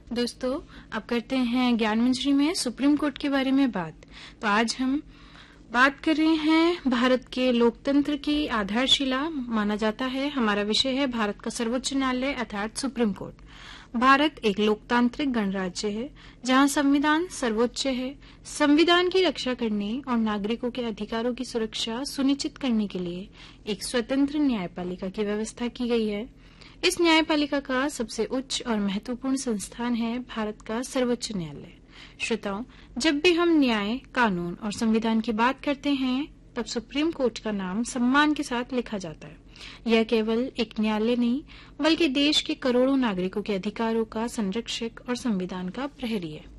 दोस्तों, अब करते हैं ज्ञान मंजरी में सुप्रीम कोर्ट के बारे में बात। तो आज हम बात कर रहे हैं भारत के लोकतंत्र की आधारशिला माना जाता है। हमारा विषय है भारत का सर्वोच्च न्यायालय अर्थात सुप्रीम कोर्ट। भारत एक लोकतांत्रिक गणराज्य है जहां संविधान सर्वोच्च है। संविधान की रक्षा करने और नागरिकों के अधिकारों की सुरक्षा सुनिश्चित करने के लिए एक स्वतंत्र न्यायपालिका की व्यवस्था की गई है। इस न्यायपालिका का सबसे उच्च और महत्वपूर्ण संस्थान है भारत का सर्वोच्च न्यायालय। श्रोताओं, जब भी हम न्याय, कानून और संविधान की बात करते हैं, तब सुप्रीम कोर्ट का नाम सम्मान के साथ लिखा जाता है। यह केवल एक न्यायालय नहीं, बल्कि देश के करोड़ों नागरिकों के अधिकारों का संरक्षक और संविधान का प्रहरी है।